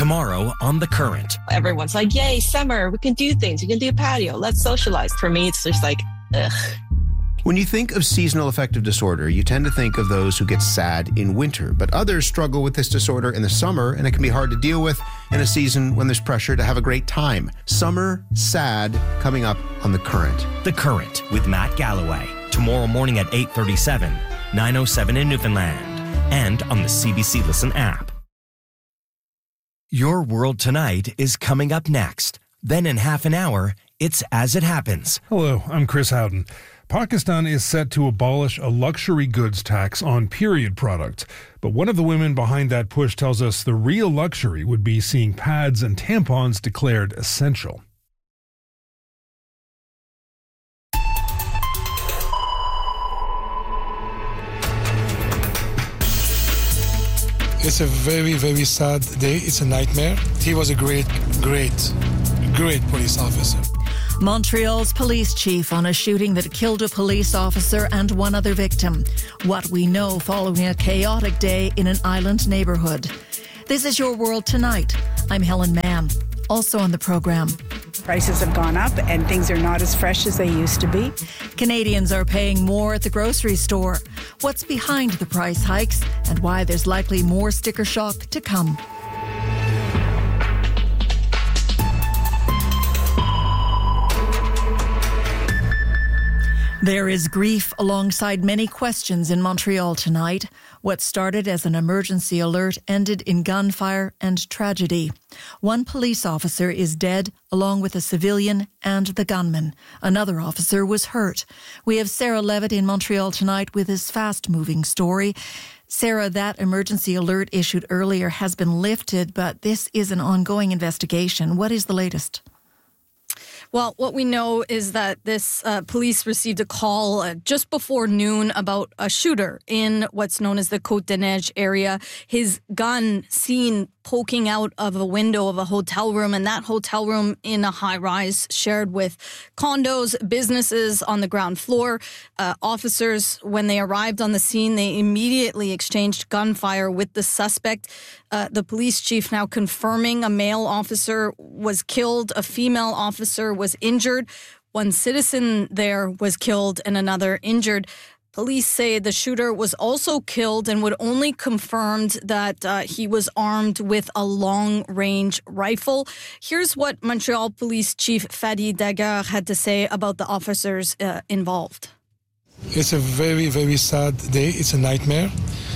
Tomorrow on The Current. Everyone's like, yay, summer, we can do things. We can do a patio. Let's socialize. For me, it's just like, ugh. When you think of seasonal affective disorder, you tend to think of those who get sad in winter, but others struggle with this disorder in the summer, and it can be hard to deal with in a season when there's pressure to have a great time. Summer Sad, coming up on The Current. The Current with Matt Galloway. Tomorrow morning at 8:37, 9:07 in Newfoundland, and on the CBC Listen app. Your World Tonight is coming up next. Then in half an hour, it's As It Happens. Hello, I'm Chris Howden. Pakistan is set to abolish a luxury goods tax on period products. But one of the women behind that push tells us the real luxury would be seeing pads and tampons declared essential. It's a very, very sad day. It's a nightmare. He was a great police officer. Montreal's police chief on a shooting that killed a police officer and one other victim. What we know following a chaotic day in an island neighbourhood. This is Your World Tonight. I'm Helen Mann. Also on the programme. Prices have gone up and things are not as fresh as they used to be. Canadians are paying more at the grocery store. What's behind the price hikes and why there's likely more sticker shock to come. There is grief alongside many questions in Montreal tonight. What started as an emergency alert ended in gunfire and tragedy. One police officer is dead, along with a civilian and the gunman. Another officer was hurt. We have Sarah Levitt in Montreal tonight with this fast-moving story. Sarah, that emergency alert issued earlier has been lifted, but this is an ongoing investigation. What is the latest? Well, what we know is that this police received a call just before noon about a shooter in what's known as the Côte-des-Neiges area. His gun seen poking out of a window of a hotel room, and that hotel room in a high-rise shared with condos, businesses on the ground floor. Officers, when they arrived on the scene, they immediately exchanged gunfire with the suspect. The police chief now confirming a male officer was killed, a female officer was injured. One citizen there was killed and another injured. Police say the shooter was also killed and would only confirmed that he was armed with a long-range rifle. Here's what Montreal Police Chief Fadi Daguerre had to say about the officers involved. It's a very, very sad day. It's a nightmare.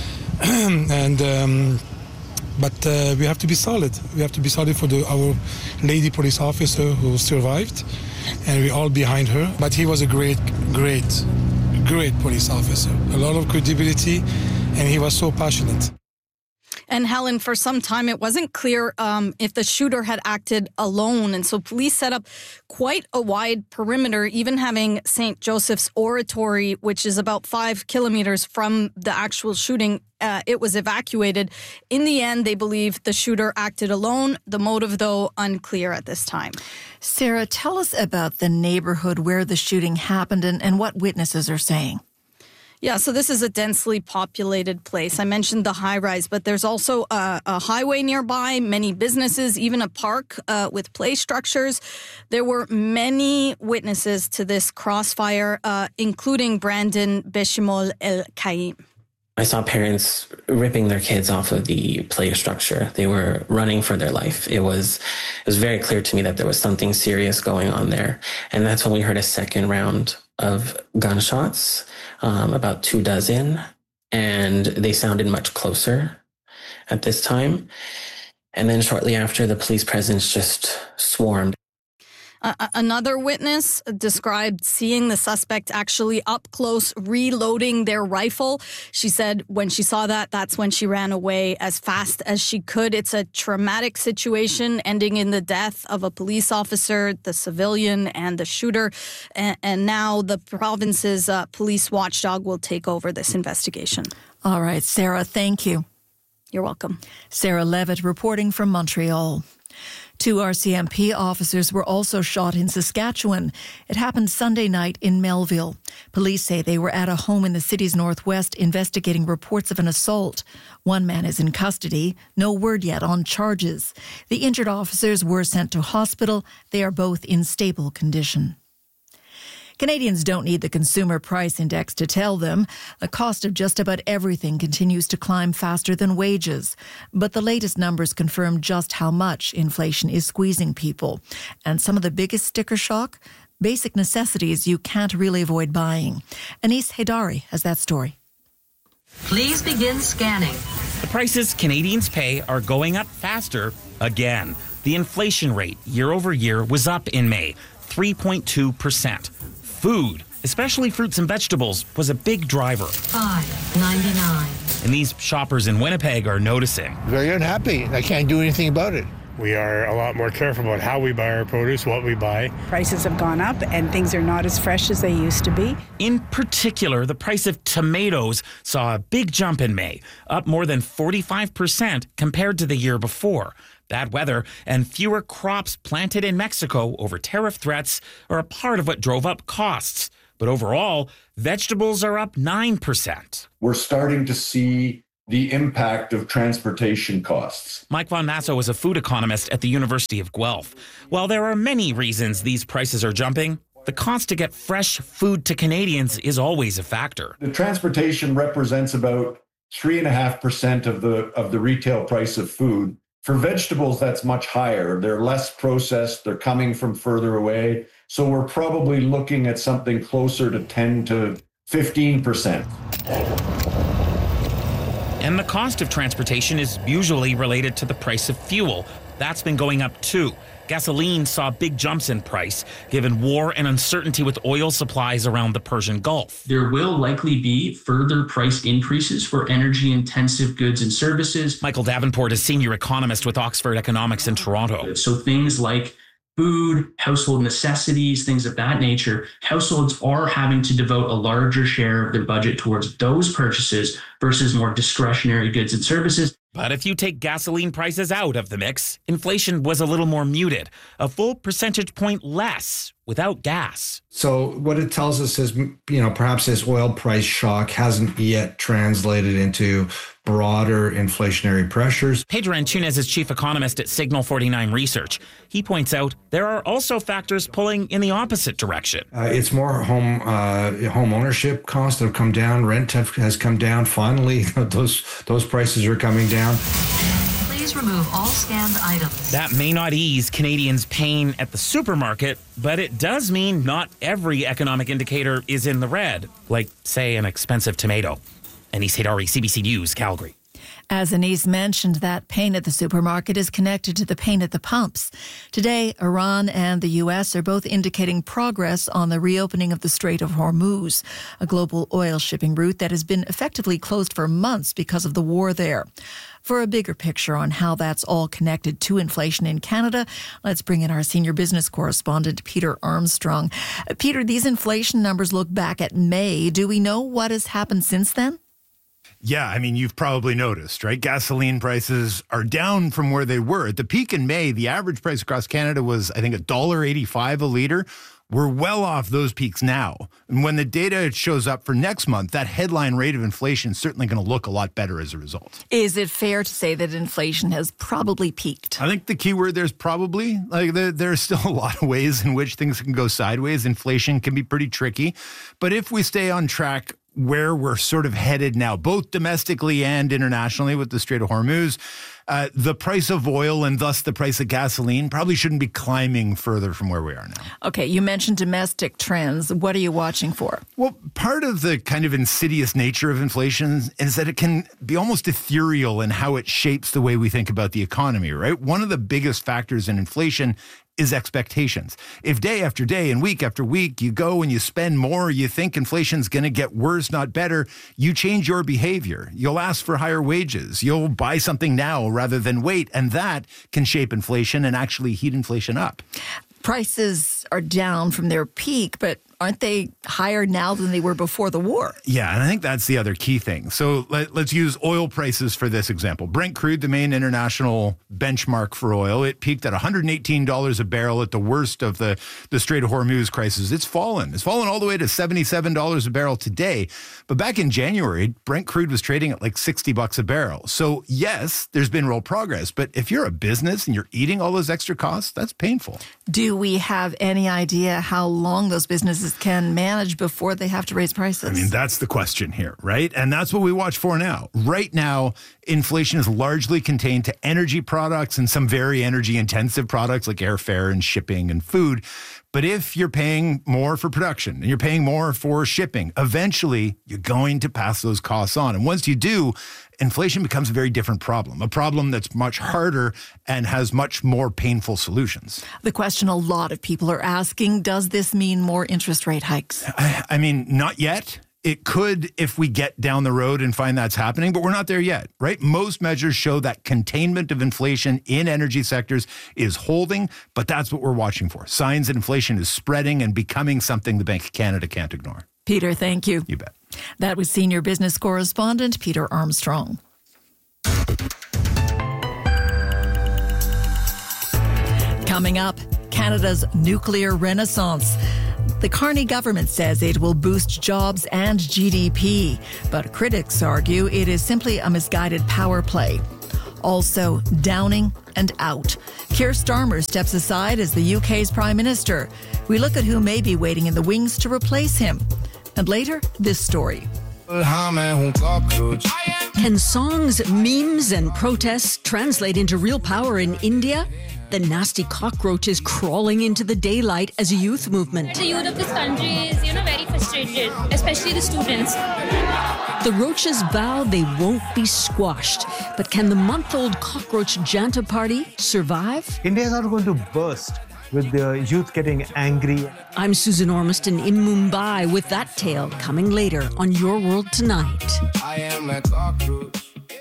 But we have to be solid. We have to be solid for our lady police officer who survived, and we're all behind her. But he was a great police officer. A lot of credibility, and he was so passionate. And Helen, for some time, it wasn't clear if the shooter had acted alone. And so police set up quite a wide perimeter, even having St. Joseph's Oratory, which is about 5 kilometers from the actual shooting. It was evacuated. In the end, they believe the shooter acted alone. The motive, though, unclear at this time. Sarah, tell us about the neighborhood where the shooting happened and what witnesses are saying. Yeah, so this is a densely populated place. I mentioned the high-rise, but there's also a highway nearby, many businesses, even a park with play structures. There were many witnesses to this crossfire, including Brandon Beshimol El Kaim. I saw parents ripping their kids off of the play structure. They were running for their life. It was very clear to me that there was something serious going on there. And that's when we heard a second round of gunshots, about 24, and they sounded much closer at this time. And then shortly after, the police presence just swarmed. Another witness described seeing the suspect actually up close reloading their rifle. She said when she saw that, that's when she ran away as fast as she could. It's a traumatic situation ending in the death of a police officer, the civilian, and the shooter. And now the province's police watchdog will take over this investigation. All right, Sarah, thank you. You're welcome. Sarah Levitt reporting from Montreal. 2 RCMP officers were also shot in Saskatchewan. It happened Sunday night in Melville. Police say they were at a home in the city's northwest investigating reports of an assault. One man is in custody. No word yet on charges. The injured officers were sent to hospital. They are both in stable condition. Canadians don't need the Consumer Price Index to tell them the cost of just about everything continues to climb faster than wages. But the latest numbers confirm just how much inflation is squeezing people. And some of the biggest sticker shock? Basic necessities you can't really avoid buying. Anis Haidari has that story. Please begin scanning. The prices Canadians pay are going up faster again. The inflation rate year over year was up in May, 3.2%. Food, especially fruits and vegetables, was a big driver. $5.99. And these shoppers in Winnipeg are noticing. Very unhappy. I can't do anything about it. We are a lot more careful about how we buy our produce, what we buy. Prices have gone up and things are not as fresh as they used to be. In particular, the price of tomatoes saw a big jump in May, up more than 45% compared to the year before. Bad weather and fewer crops planted in Mexico over tariff threats are a part of what drove up costs. But overall, vegetables are up 9%. We're starting to see the impact of transportation costs. Mike Von Masso is a food economist at the University of Guelph. While there are many reasons these prices are jumping, the cost to get fresh food to Canadians is always a factor. The transportation represents about 3.5% of the retail price of food. For vegetables, that's much higher. They're less processed. They're coming from further away. So we're probably looking at something closer to 10 to 15%. And the cost of transportation is usually related to the price of fuel. That's been going up too. Gasoline saw big jumps in price, given war and uncertainty with oil supplies around the Persian Gulf. There will likely be further price increases for energy-intensive goods and services. Michael Davenport is senior economist with Oxford Economics in Toronto. So things like food, household necessities, things of that nature, households are having to devote a larger share of their budget towards those purchases versus more discretionary goods and services. But if you take gasoline prices out of the mix, inflation was a little more muted, a full percentage point less without gas. So what it tells us is, perhaps this oil price shock hasn't yet translated into broader inflationary pressures. Pedro Antunes is chief economist at Signal 49 Research. He points out there are also factors pulling in the opposite direction. It's more home ownership costs have come down. Rent has come down. Finally, those prices are coming down. Please remove all scanned items. That may not ease Canadians' pain at the supermarket, but it does mean not every economic indicator is in the red, like, say, an expensive tomato. Anis Haidari, CBC News, Calgary. As Anis mentioned, that pain at the supermarket is connected to the pain at the pumps. Today, Iran and the U.S. are both indicating progress on the reopening of the Strait of Hormuz, a global oil shipping route that has been effectively closed for months because of the war there. For a bigger picture on how that's all connected to inflation in Canada, let's bring in our senior business correspondent, Peter Armstrong. Peter, these inflation numbers look back at May. Do we know what has happened since then? Yeah, I mean, you've probably noticed, right? Gasoline prices are down from where they were. At the peak in May, the average price across Canada was, I think, $1.85 a litre. We're well off those peaks now. And when the data shows up for next month, that headline rate of inflation is certainly going to look a lot better as a result. Is it fair to say that inflation has probably peaked? I think the key word there is probably. Like there's still a lot of ways in which things can go sideways. Inflation can be pretty tricky. But if we stay on track where we're sort of headed now, both domestically and internationally with the Strait of Hormuz, the price of oil and thus the price of gasoline probably shouldn't be climbing further from where we are now. Okay, you mentioned domestic trends. What are you watching for? Well, part of the kind of insidious nature of inflation is that it can be almost ethereal in how it shapes the way we think about the economy, right? One of the biggest factors in inflation is expectations. If day after day and week after week you go and you spend more, you think inflation's going to get worse, not better, you change your behavior. You'll ask for higher wages. You'll buy something now rather than wait. And that can shape inflation and actually heat inflation up. Prices are down from their peak, but aren't they higher now than they were before the war? Yeah, and I think that's the other key thing. So let's use oil prices for this example. Brent crude, the main international benchmark for oil, it peaked at $118 a barrel at the worst of the Strait of Hormuz crisis. It's fallen. It's fallen all the way to $77 a barrel today. But back in January, Brent crude was trading at like $60 a barrel. So yes, there's been real progress. But if you're a business and you're eating all those extra costs, that's painful. Do we have any idea how long those businesses can manage before they have to raise prices? I mean, that's the question here, right? And that's what we watch for now. Right now, inflation is largely contained to energy products and some very energy intensive products like airfare and shipping and food. But if you're paying more for production and you're paying more for shipping, eventually you're going to pass those costs on. And once you do, inflation becomes a very different problem, a problem that's much harder and has much more painful solutions. The question a lot of people are asking, does this mean more interest rate hikes? I mean, not yet. It could if we get down the road and find that's happening, but we're not there yet, right? Most measures show that containment of inflation in energy sectors is holding, but that's what we're watching for. Signs that inflation is spreading and becoming something the Bank of Canada can't ignore. Peter, thank you. You bet. That was senior business correspondent Peter Armstrong. Coming up, Canada's nuclear renaissance. The Carney government says it will boost jobs and GDP, but critics argue it is simply a misguided power play. Also, downing and out. Keir Starmer steps aside as the UK's Prime Minister. We look at who may be waiting in the wings to replace him. And later, this story. Can songs, memes, and protests translate into real power in India? The nasty cockroach is crawling into the daylight as a youth movement. The youth of this country is, very frustrated, especially the students. The roaches vow they won't be squashed. But can the month-old cockroach Janta party survive? India is not going to burst with the youth getting angry. I'm Susan Ormiston in Mumbai with that tale coming later on Your World Tonight. I am a cockroach.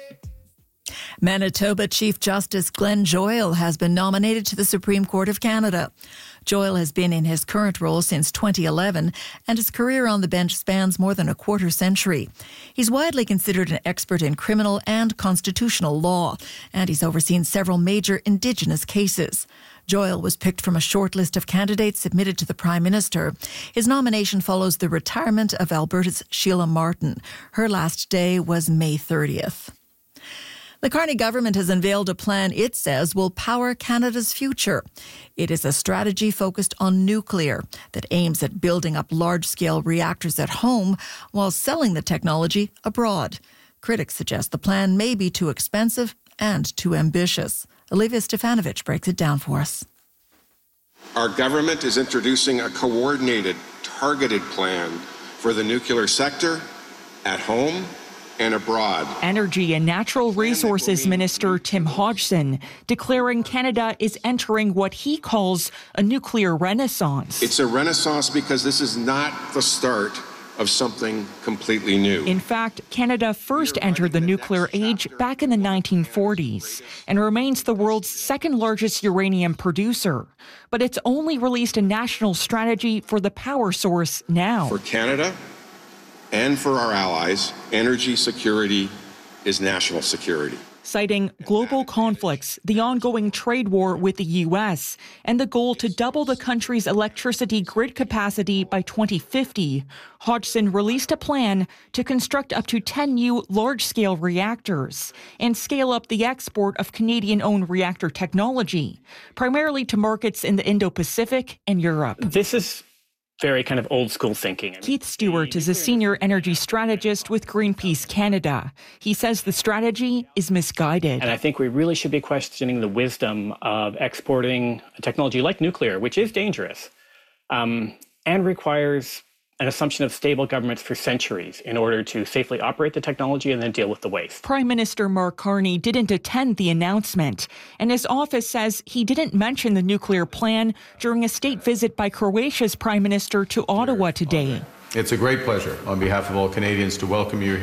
Manitoba Chief Justice Glenn Joyal has been nominated to the Supreme Court of Canada. Joyal has been in his current role since 2011, and his career on the bench spans more than a quarter century. He's widely considered an expert in criminal and constitutional law, and he's overseen several major Indigenous cases. Joyal was picked from a short list of candidates submitted to the Prime Minister. His nomination follows the retirement of Alberta's Sheila Martin. Her last day was May 30th. The Carney government has unveiled a plan it says will power Canada's future. It is a strategy focused on nuclear that aims at building up large-scale reactors at home while selling the technology abroad. Critics suggest the plan may be too expensive and too ambitious. Olivia Stefanovic breaks it down for us. Our government is introducing a coordinated, targeted plan for the nuclear sector at home and abroad. Energy and Natural Resources Minister Tim Hodgson declaring Canada is entering what he calls a nuclear renaissance. It's a renaissance because this is not the start of something completely new. In fact, Canada first entered the nuclear age back in the 1940s and remains the world's second largest uranium producer. But it's only released a national strategy for the power source now. For Canada and for our allies, energy security is national security. Citing global conflicts, the ongoing trade war with the U.S., and the goal to double the country's electricity grid capacity by 2050, Hodgson released a plan to construct up to 10 new large-scale reactors and scale up the export of Canadian-owned reactor technology, primarily to markets in the Indo-Pacific and Europe. This is very kind of old school thinking. Keith Stewart is a senior energy strategist with Greenpeace Canada. He says the strategy is misguided. And I think we really should be questioning the wisdom of exporting a technology like nuclear, which is dangerous, and requires an assumption of stable governments for centuries in order to safely operate the technology and then deal with the waste. Prime Minister Mark Carney didn't attend the announcement, and his office says he didn't mention the nuclear plan during a state visit by Croatia's Prime Minister to Ottawa today. It's a great pleasure on behalf of all Canadians to welcome you here.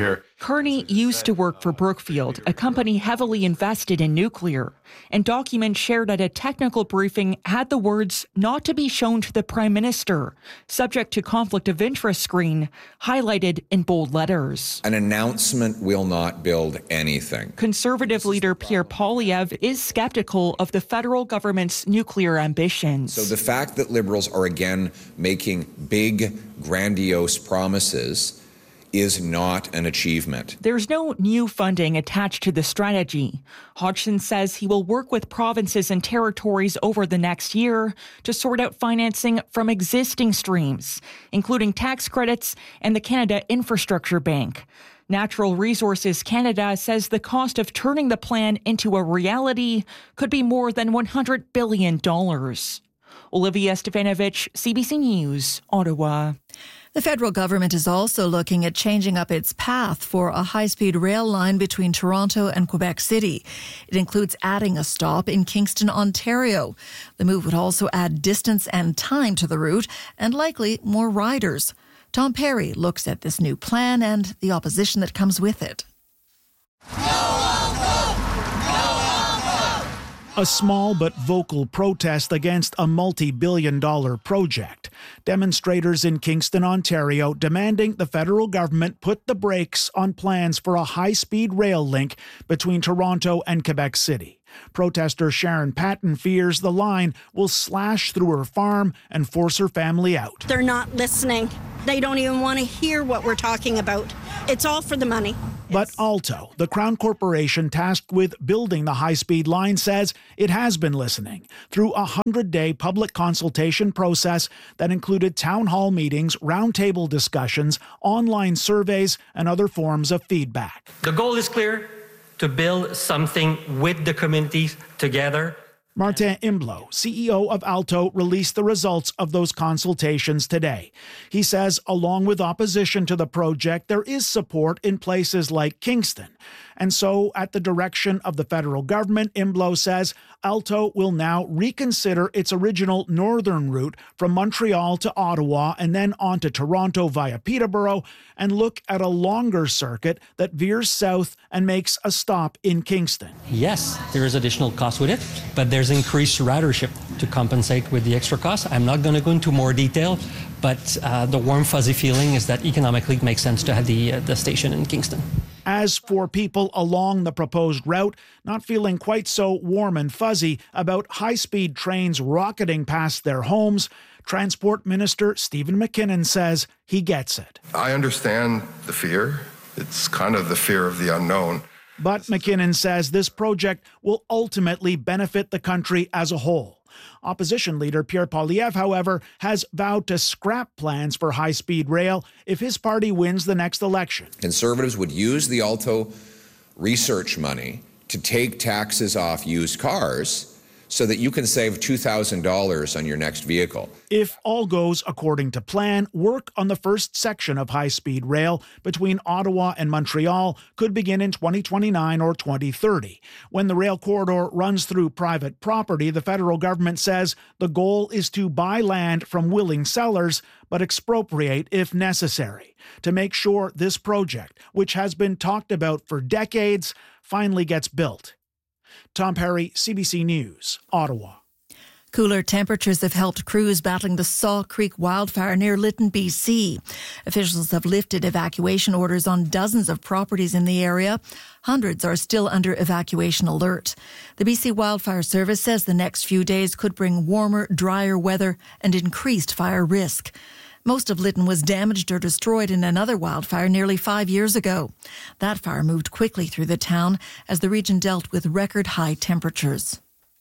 Kearney used to work for Brookfield, a company heavily invested in nuclear, and documents shared at a technical briefing had the words "not to be shown to the Prime Minister," subject to conflict of interest screen, highlighted in bold letters. An announcement will not build anything. Conservative leader Pierre Poilievre is skeptical of the federal government's nuclear ambitions. So the fact that Liberals are again making big, grandiose promises is not an achievement. There's no new funding attached to the strategy. Hodgson says he will work with provinces and territories over the next year to sort out financing from existing streams, including tax credits and the Canada Infrastructure Bank. Natural Resources Canada says the cost of turning the plan into a reality could be more than $100 billion. Olivia Stefanovich, CBC News, Ottawa. The federal government is also looking at changing up its path for a high-speed rail line between Toronto and Quebec City. It includes adding a stop in Kingston, Ontario. The move would also add distance and time to the route and likely more riders. Tom Perry looks at this new plan and the opposition that comes with it. A small but vocal protest against a multi-billion-dollar project. Demonstrators in Kingston, Ontario, demanding the federal government put the brakes on plans for a high-speed rail link between Toronto and Quebec City. Protester Sharon Patton fears the line will slash through her farm and force her family out. They're not listening. They don't even want to hear what we're talking about. It's all for the money. But Alto, the Crown Corporation tasked with building the high-speed line, says it has been listening through a 100-day public consultation process that included town hall meetings, roundtable discussions, online surveys, and other forms of feedback. The goal is clear: to build something with the communities together. Martin Imblo, CEO of Alto, released the results of those consultations today. He says, along with opposition to the project, there is support in places like Kingston. And so, at the direction of the federal government, Imblo says Alto will now reconsider its original northern route from Montreal to Ottawa and then on to Toronto via Peterborough and look at a longer circuit that veers south and makes a stop in Kingston. Yes, there is additional cost with it, but there's increased ridership to compensate with the extra cost. I'm not going to go into more detail, but the warm, fuzzy feeling is that economically it makes sense to have the station in Kingston. As for people along the proposed route, not feeling quite so warm and fuzzy about high-speed trains rocketing past their homes, Transport Minister Stephen McKinnon says he gets it. I understand the fear. It's kind of the fear of the unknown. But McKinnon says this project will ultimately benefit the country as a whole. Opposition leader Pierre Poilievre, however, has vowed to scrap plans for high-speed rail if his party wins the next election. Conservatives would use the Alto research money to take taxes off used cars so that you can save $2,000 on your next vehicle. If all goes according to plan, work on the first section of high-speed rail between Ottawa and Montreal could begin in 2029 or 2030. When the rail corridor runs through private property, the federal government says the goal is to buy land from willing sellers, but expropriate if necessary, to make sure this project, which has been talked about for decades, finally gets built. Tom Perry, CBC News, Ottawa. Cooler temperatures have helped crews battling the Saw Creek wildfire near Lytton, BC. Officials have lifted evacuation orders on dozens of properties in the area. Hundreds are still under evacuation alert. The BC Wildfire Service says the next few days could bring warmer, drier weather and increased fire risk. Most of Lytton was damaged or destroyed in another wildfire nearly 5 years ago. That fire moved quickly through the town as the region dealt with record high temperatures.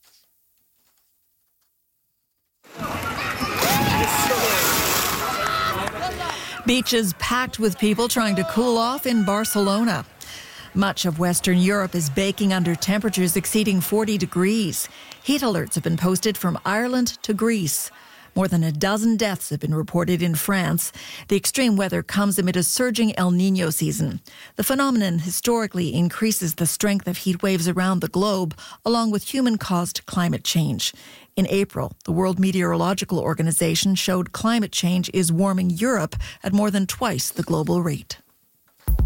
Beaches packed with people trying to cool off in Barcelona. Much of Western Europe is baking under temperatures exceeding 40 degrees. Heat alerts have been posted from Ireland to Greece. More than a dozen deaths have been reported in France. The extreme weather comes amid a surging El Niño season. The phenomenon historically increases the strength of heat waves around the globe, along with human-caused climate change. In April, the World Meteorological Organization showed climate change is warming Europe at more than twice the global rate.